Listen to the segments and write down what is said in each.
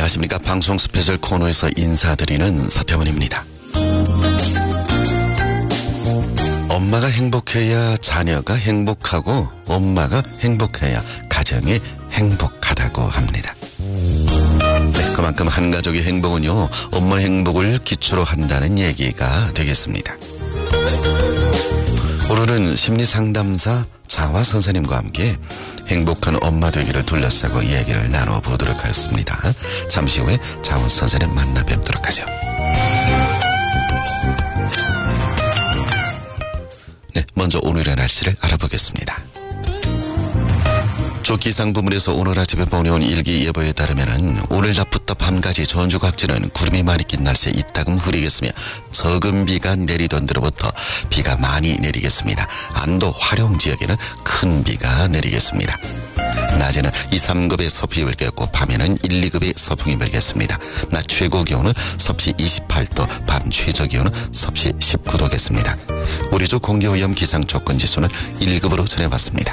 안녕하십니까. 방송 스페셜 코너에서 인사드리는 서태원입니다. 엄마가 행복해야 자녀가 행복하고 엄마가 행복해야 가정이 행복하다고 합니다. 네, 그만큼 한 가족의 행복은요, 엄마 행복을 기초로 한다는 얘기가 되겠습니다. 오늘은 심리상담사 자화 선생님과 함께 행복한 엄마 되기를 둘러싸고 이야기를 나눠보도록 하겠습니다. 잠시 후에 자화 선생님 만나 뵙도록 하죠. 네, 먼저 오늘의 날씨를 알아보겠습니다. 조 기상부문에서 오늘 아침에 보내온 일기예보에 따르면 오늘 낮부터 밤까지 전주 각지는 구름이 많이 낀 날씨에 이따금 흐리겠으며 적은 비가 내리던 데로부터 비가 많이 내리겠습니다. 안도 화룡 지역에는 큰 비가 내리겠습니다. 낮에는 2, 3급의 서풍이 불겠고 밤에는 1, 2급의 서풍이 불겠습니다. 낮 최고 기온은 섭씨 28도, 밤 최저 기온은 섭씨 19도겠습니다. 우리 주 공기오염 기상조건지수는 1급으로 전해봤습니다.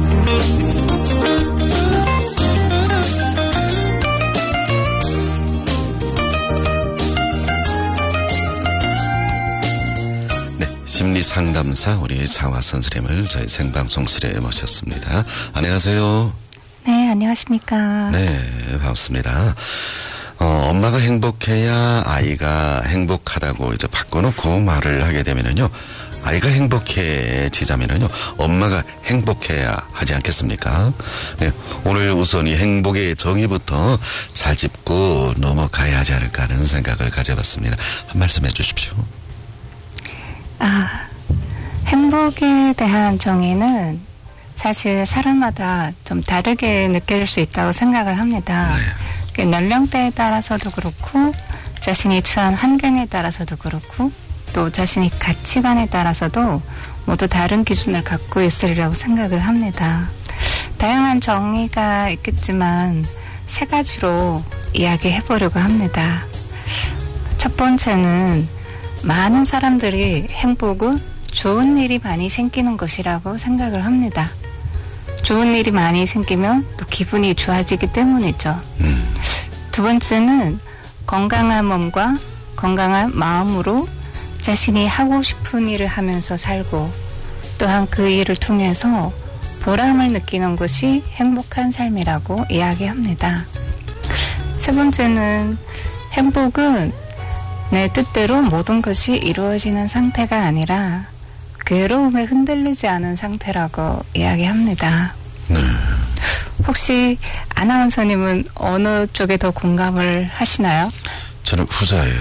심리상담사 우리 자화 선생님을 저희 생방송실에 모셨습니다. 안녕하세요. 네, 안녕하십니까. 네, 반갑습니다. 엄마가 행복해야 아이가 행복하다고 이제 바꿔놓고 말을 하게 되면은요, 아이가 행복해지자면은요, 엄마가 행복해야 하지 않겠습니까? 네, 오늘 우선 이 행복의 정의부터 잘 짚고 넘어가야 하지 않을까 하는 생각을 가져봤습니다. 한 말씀 해주십시오. 행복에 대한 정의는 사실 사람마다 좀 다르게 느껴질 수 있다고 생각을 합니다. 네. 연령대에 따라서도 그렇고, 자신이 처한 환경에 따라서도 그렇고, 또 자신의 가치관에 따라서도 모두 다른 기준을 갖고 있으리라고 생각을 합니다. 다양한 정의가 있겠지만 세 가지로 이야기해보려고 합니다. 첫 번째는 많은 사람들이 행복은 좋은 일이 많이 생기는 것이라고 생각을 합니다. 좋은 일이 많이 생기면 또 기분이 좋아지기 때문이죠. 두 번째는 건강한 몸과 건강한 마음으로 자신이 하고 싶은 일을 하면서 살고, 또한 그 일을 통해서 보람을 느끼는 것이 행복한 삶이라고 이야기합니다. 세 번째는 행복은 내 뜻대로 모든 것이 이루어지는 상태가 아니라 괴로움에 흔들리지 않은 상태라고 이야기합니다. 혹시 아나운서님은 어느 쪽에 더 공감을 하시나요? 저는 후자예요.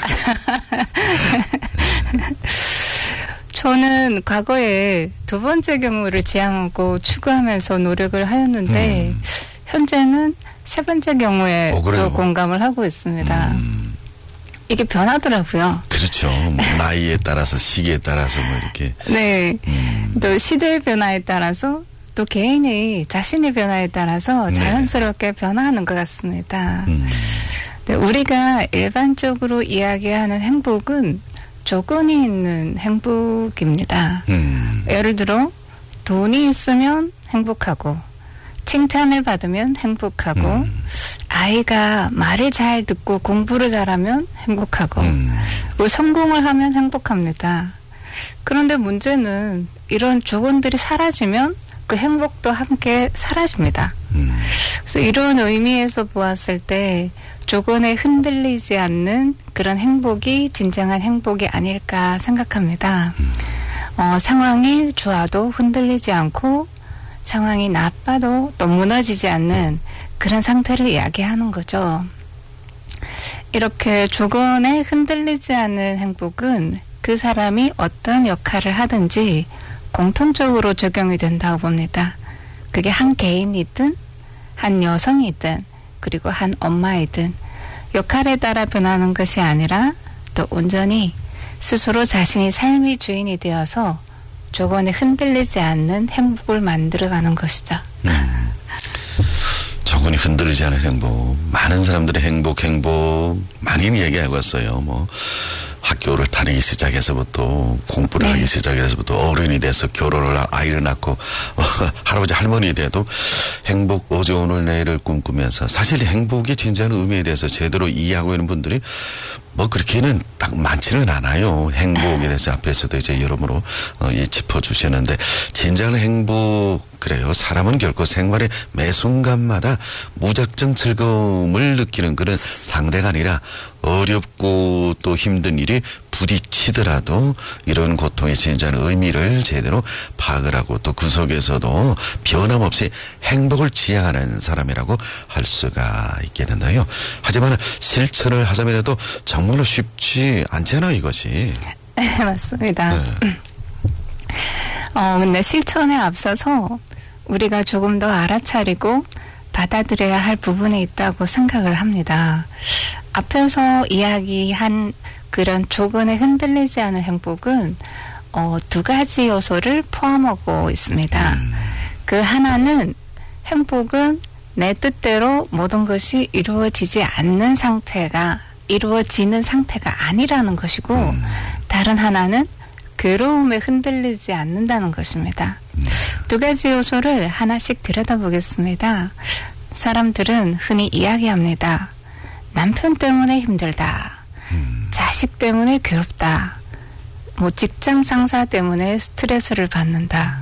저는 과거에 두 번째 경우를 지향하고 추구하면서 노력을 하였는데 현재는 세 번째 경우에 더 공감을 하고 있습니다. 이게 변하더라고요. 그렇죠. 뭐 나이에 따라서, 시기에 따라서 뭐 이렇게. 네. 또 시대의 변화에 따라서, 또 개인의 자신의 변화에 따라서 자연스럽게 변화하는 것 같습니다. 네, 우리가 일반적으로 이야기하는 행복은 조건이 있는 행복입니다. 예를 들어 돈이 있으면 행복하고, 칭찬을 받으면 행복하고, 아이가 말을 잘 듣고 공부를 잘하면 행복하고, 성공을 하면 행복합니다. 그런데 문제는 이런 조건들이 사라지면 그 행복도 함께 사라집니다. 그래서 이런 의미에서 보았을 때 조건에 흔들리지 않는 그런 행복이 진정한 행복이 아닐까 생각합니다. 상황이 좋아도 흔들리지 않고, 상황이 나빠도 또 무너지지 않는 그런 상태를 이야기하는 거죠. 이렇게 조건에 흔들리지 않는 행복은 그 사람이 어떤 역할을 하든지 공통적으로 적용이 된다고 봅니다. 그게 한 개인이든 한 여성이든 그리고 한 엄마이든 역할에 따라 변하는 것이 아니라 또 온전히 스스로 자신이 삶의 주인이 되어서 조건에 흔들리지 않는 행복을 만들어가는 것이죠. 조건이 흔들리지 않은 행복. 많은 사람들이 행복 많이 얘기하고 왔어요. 뭐 학교를 다니기 시작해서부터 공부를 네. 하기 시작해서부터 어른이 돼서 결혼을 아이를 낳고 할아버지 할머니 돼도 행복 어제 오늘 내일을 꿈꾸면서 사실 행복의 진정한 의미에 대해서 제대로 이해하고 있는 분들이 뭐 그렇게는 딱 많지는 않아요. 행복에 대해서 앞에서도 이제 여러모로 짚어주셨는데 진정한 행복 그래요. 사람은 결코 생활의 매 순간마다 무작정 즐거움을 느끼는 그런 상대가 아니라 어렵고 또 힘든 일이 부딪히더라도 이런 고통의 진정한 의미를 제대로 파악을 하고 또 그 속에서도 변함없이 행복을 지향하는 사람이라고 할 수가 있겠는데요. 하지만 실천을 하자면도 정말로 쉽지 않잖아요, 이것이. 네, 맞습니다. 근데 실천에 앞서서 우리가 조금 더 알아차리고 받아들여야 할 부분이 있다고 생각을 합니다. 앞에서 이야기한 그런 조금에 흔들리지 않은 행복은 두 가지 요소를 포함하고 있습니다. 그 하나는 행복은 내 뜻대로 모든 것이 이루어지지 않는 상태가 이루어지는 상태가 아니라는 것이고 다른 하나는 괴로움에 흔들리지 않는다는 것입니다. 두 가지 요소를 하나씩 들여다보겠습니다. 사람들은 흔히 이야기합니다. 남편 때문에 힘들다. 자식 때문에 괴롭다. 뭐 직장 상사 때문에 스트레스를 받는다.